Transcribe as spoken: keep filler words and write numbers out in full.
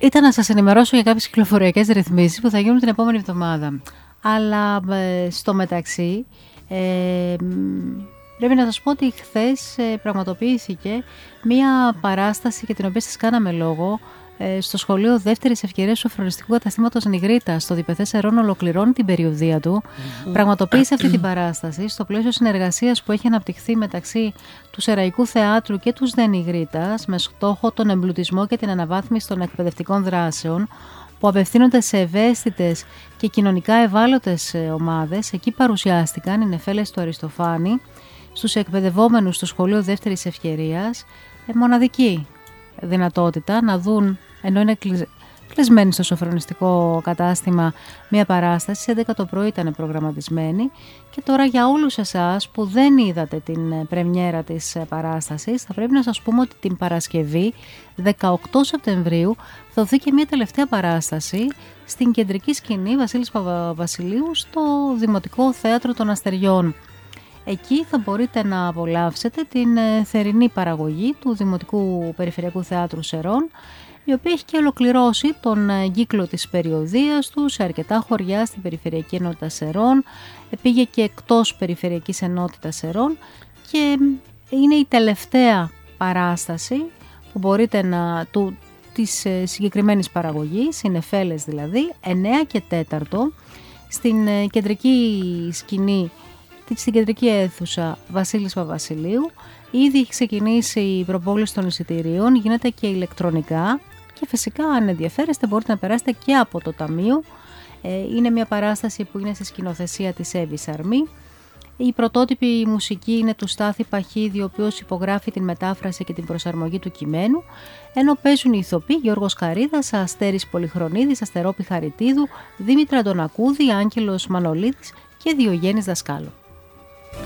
ήταν να σας ενημερώσω για κάποιες κυκλοφοριακές ρυθμίσεις που θα γίνουν την επόμενη εβδομάδα. Αλλά ε, στο μεταξύ ε, πρέπει να σας πω ότι χθες ε, πραγματοποιήθηκε μία παράσταση για την οποία σας κάναμε λόγο ε, στο σχολείο δεύτερης ευκαιρίας του Σοφρονιστικού Καταστήματος Νιγρίτα στο Διπεθές Ερών ολοκληρώνει την περιοδία του. Mm. Πραγματοποίησε αυτή την παράσταση στο πλαίσιο συνεργασίας που έχει αναπτυχθεί μεταξύ του Σεραϊκού Θεάτρου και του ΔΕ Νιγρίτας με στόχο τον εμπλουτισμό και την αναβάθμιση των εκπαιδευτικών δράσεων που απευθύνονται σε ευαίσθητες και κοινωνικά ευάλωτες ομάδες. Εκεί παρουσιάστηκαν οι νεφέλες του Αριστοφάνη στους εκπαιδευόμενους στο σχολείο δεύτερης ευκαιρίας, ε, μοναδική δυνατότητα να δουν, ενώ είναι κλεισμένοι στο Σοφρονιστικό Κατάστημα, μια παράσταση, σε έντεκα το πρωί ήταν προγραμματισμένη, και τώρα για όλους εσάς που δεν είδατε την πρεμιέρα της παράστασης, θα πρέπει να σας πούμε ότι την Παρασκευή δεκαοκτώ Σεπτεμβρίου θα δοθεί και μια τελευταία παράσταση στην κεντρική σκηνή Βασίλης Παπαβασιλείου στο Δημοτικό Θέατρο των Αστεριών. Εκεί θα μπορείτε να απολαύσετε την θερινή παραγωγή του Δημοτικού Περιφερειακού Θεάτρου Σερών, η οποία έχει και ολοκληρώσει τον κύκλο της περιοδίας του σε αρκετά χωριά στην Περιφερειακή Ενότητα Σερών, πήγε και εκτός Περιφερειακής Ενότητας Σερών και είναι η τελευταία παράσταση που μπορείτε να, του, της συγκεκριμένης παραγωγής, οι νεφέλες δηλαδή, εννέα και τέταρτο, στην κεντρική σκηνή, στην κεντρική αίθουσα Βασίλης Παπαβασιλείου. Ήδη έχει ξεκινήσει η προπόληση των εισιτηρίων, γίνεται και ηλεκτρονικά και φυσικά αν ενδιαφέρεστε μπορείτε να περάσετε και από το Ταμείο. Είναι μια παράσταση που είναι στη σκηνοθεσία της Εύη Σαρμή. Η πρωτότυπη μουσική είναι του Στάθη Παχίδη, ο οποίος υπογράφει την μετάφραση και την προσαρμογή του κειμένου, ενώ παίζουν οι ηθοποιοί Γιώργος Καρίδας, Αστέρης Πολυχρονίδης, Αστερόπη Χαριτίδου, Δήμητρα Αντωνακούδη, Άγγελος Μανολίδης και Διογέννης Δασκάλου.